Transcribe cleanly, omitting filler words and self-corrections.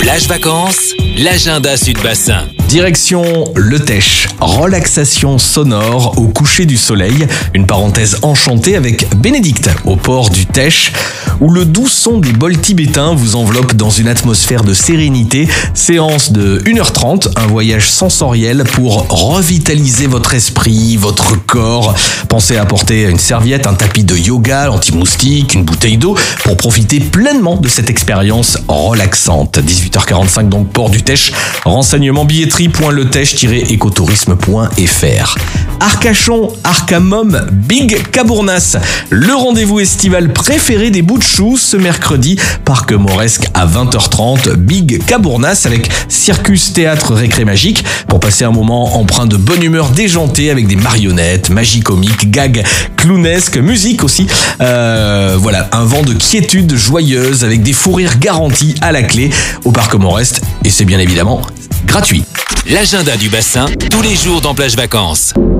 Plage Vacances, l'agenda Sud-Bassin. Direction Le Teche, relaxation sonore au coucher du soleil. Une parenthèse enchantée avec Bénédicte au port du Teche, où le doux son des bols tibétains vous enveloppe dans une atmosphère de sérénité. Séance de 1h30, un voyage sensoriel pour revitaliser votre esprit, votre corps. Pensez à apporter une serviette, un tapis de yoga, anti-moustique, une bouteille d'eau pour profiter pleinement de cette expérience relaxante. 18h45 donc, port du Teche. Renseignements billetterie.letech-écotourisme.fr. Arcachon, Arcamum, Big Cabournas. Le rendez-vous estival préféré des bouts de chou ce mercredi. Parc Mauresque à 20h30. Big Cabournas avec circus, théâtre, récré magique pour passer un moment empreint de bonne humeur déjantée avec des marionnettes, magie comique, gags clownesques, musique aussi. Voilà, un vent de quiétude joyeuse avec des fous rires garantis à la clé au Parc Mauresque, et c'est bien évidemment gratuit. L'agenda du bassin, tous les jours dans Plage Vacances.